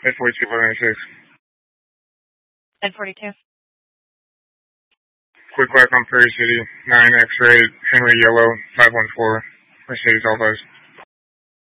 842 496. 1042. Quick back on Prairie City, 9 X-ray, Henry Yellow, 514, Mercedes All 5s.